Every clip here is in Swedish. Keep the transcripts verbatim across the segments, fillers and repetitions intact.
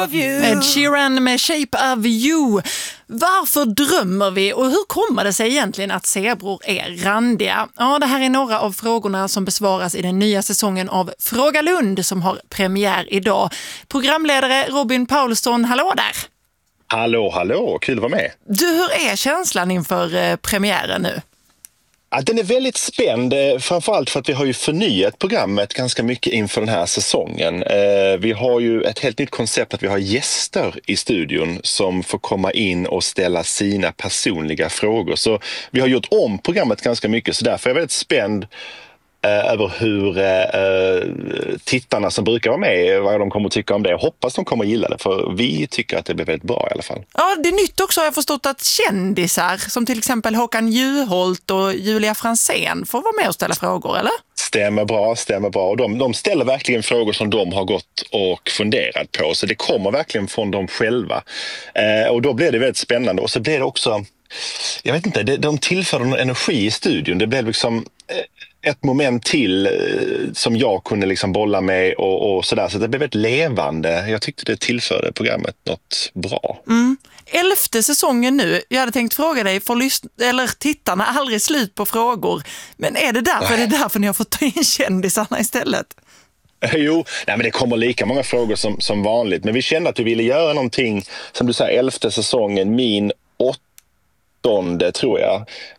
Ed Sheeran med Shape of You. Varför drömmer vi och hur kommer det sig egentligen att zebror är randiga? Ja, det här är några av frågorna som besvaras i den nya säsongen av Fråga Lund som har premiär idag. Programledare Robin Paulsson, hallå där! Hallå, hallå, kul att vara med. Du, hur är känslan inför eh, premiären nu? Ja, den är väldigt spänd, framförallt för att vi har ju förnyat programmet ganska mycket inför den här säsongen. Eh, vi har ju ett helt nytt koncept att vi har gäster i studion som får komma in och ställa sina personliga frågor. Så vi har gjort om programmet ganska mycket, så därför är jag väldigt spänd eh, över hur eh, tittarna som brukar vara med, vad de kommer att tycka om det. Jag hoppas de kommer att gilla det, för vi tycker att det blir väldigt bra i alla fall. Ja, det är nytt också, har jag förstått, att kändisar som till exempel Håkan Juholt och Julia Franzén får vara med och ställa frågor, eller? Stämmer bra, stämmer bra. Och de, de ställer verkligen frågor som de har gått och funderat på. Så det kommer verkligen från dem själva. Eh, och då blir det väldigt spännande. Och så blir det också, jag vet inte, det, de tillför någon energi i studion. Det blev liksom eh, ett moment till eh, som jag kunde liksom bolla med och, och sådär. Så det blev väldigt levande. Jag tyckte det tillförde programmet något bra. Mm. Elfte säsongen nu. Jag hade tänkt fråga dig, får lyssn- eller tittarna aldrig slut på frågor? Men är det därför, är det därför ni har fått ta in kändisarna istället? Jo, nej, men det kommer lika många frågor som, som vanligt. Men vi kände att vi ville göra någonting, som du säger, elfte säsongen, min åttonde tror jag.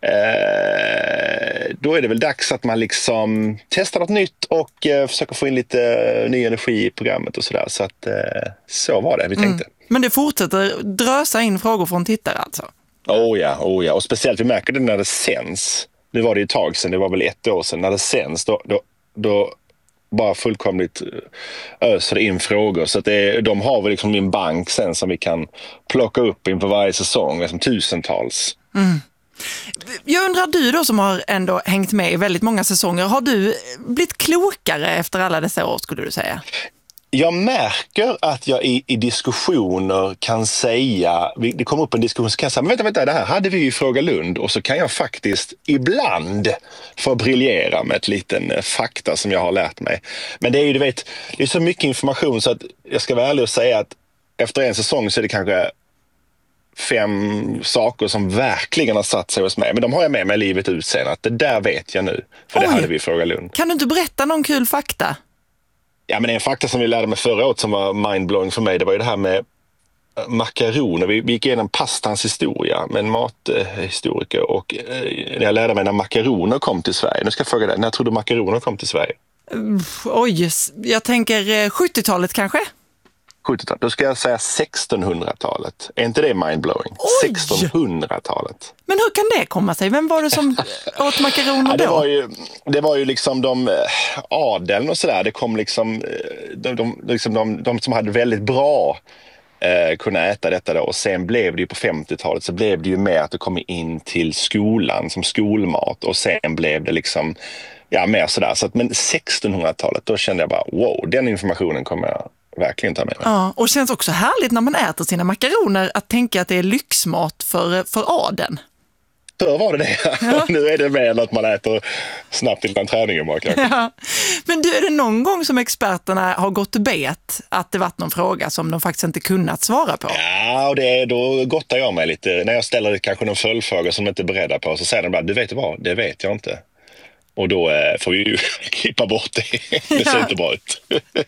Eh, då är det väl dags att man liksom testar något nytt och eh, försöker få in lite ny energi i programmet och sådär. Så att eh, så var det vi tänkte. Mm. Men det fortsätter drösa in frågor från tittare alltså? Oh ja, oh ja. Och speciellt vi märker det när det sänds. Nu var det ju ett tag sedan, det var väl ett år sedan. När det sänds, då, då, då bara fullkomligt öser in frågor. Så att det, de har väl liksom en bank sen som vi kan plocka upp inför varje säsong. Liksom tusentals. Mm. Jag undrar, du då som har ändå hängt med i väldigt många säsonger, har du blivit klokare efter alla dessa år, skulle du säga? Jag märker att jag i, i diskussioner kan säga, det kommer upp en diskussion så kan jag säga, men vänta, vänta, det här hade vi ju i Fråga Lund, och så kan jag faktiskt ibland få briljera med ett liten fakta som jag har lärt mig. Men det är ju, du vet, det är så mycket information så att jag ska vara ärlig och säga att efter en säsong så är det kanske fem saker som verkligen har satt sig hos mig. Men de har jag med mig livet ut sen, att det där vet jag nu. För Oj. Det hade vi i Fråga Lund. Kan du inte berätta någon kul fakta? Ja, men en fakta som vi lärde mig förra året som var mindblowing för mig, det var ju det här med makaroner. Vi, vi gick igenom pastans historia med en mathistoriker, och eh, jag lärde mig när makaroner kom till Sverige. Nu ska jag fråga dig, när tror du makaroner kom till Sverige? Uh, oj, jag tänker sjuttiotalet kanske? sjuttiotalet, då ska jag säga sextonhundratalet. Är inte det mindblowing? Oj! sextonhundratalet. Men hur kan det komma sig? Vem var det som åt makaroner ja, det då? Var ju, det var ju liksom de adeln och sådär. Det kom liksom de, de, liksom de, de som hade väldigt bra eh, kunna äta detta då. Och sen blev det ju på femtiotalet så blev det ju mer att det kom in till skolan som skolmat. Och sen blev det liksom, ja, mer sådär. Så att, men sextonhundratalet, då kände jag bara, wow, den informationen kommer jag verkligen ta med mig. Ja, och det känns också härligt när man äter sina makaroner att tänka att det är lyxmat för, för adeln. Då var det det. Ja. Nu är det mer att man äter snabbt innan träningen bara kanske. Ja. Men du, är det någon gång som experterna har gått bet att det varit någon fråga som de faktiskt inte kunnat svara på? Ja, och det, då gottar jag mig lite. När jag ställer kanske någon följdfråga som de inte är beredda på, så säger de bara, du vet vad, det vet jag inte. Och då eh, får vi ju klippa bort det. Det ser ja. inte bra ut.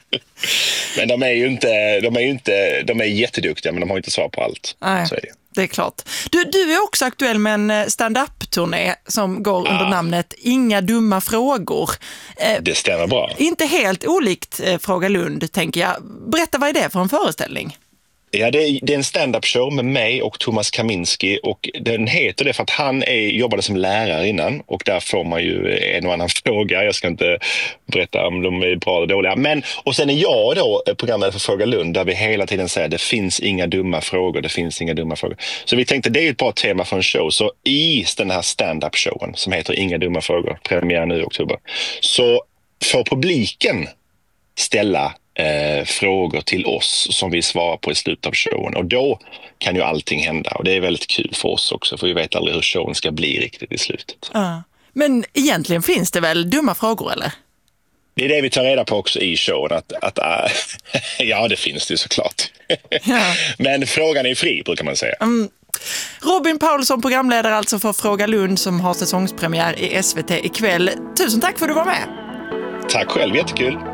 Men de är ju inte, de är ju inte, de är jätteduktiga, men de har inte svar på allt. Nej. Så är det. Det är klart. Du, du är också aktuell med en stand-up-turné som går under ah. namnet Inga dumma frågor. Eh, det stämmer bra. Inte helt olikt eh, Fråga Lund, tänker jag. Berätta, vad är det för en föreställning? Ja, det är, det är en stand-up show med mig och Thomas Kaminski, och den heter det för att han är, jobbade som lärare innan, och där får man ju en och annan fråga. Jag ska inte berätta om de är bra eller dåliga. Men, och sen är jag då programledare för Fråga Lund, där vi hela tiden säger det finns inga dumma frågor, det finns inga dumma frågor. Så vi tänkte det är ett bra tema för en show. Så i den här stand-up showen som heter Inga dumma frågor, premiär nu i oktober, så får publiken ställa Eh, frågor till oss som vi svarar på i slutet av showen, och då kan ju allting hända, och det är väldigt kul för oss också, för vi vet aldrig hur showen ska bli riktigt i slutet. Ja. Men egentligen finns det väl dumma frågor, eller? Det är det vi tar reda på också i showen. Att, att, äh, ja, det finns det såklart. Ja. Men frågan är fri, brukar man säga. Mm. Robin Paulsson, programledare alltså för Fråga Lund, som har säsongspremiär i S V T ikväll. Tusen tack för att du var med. Tack själv, jättekul.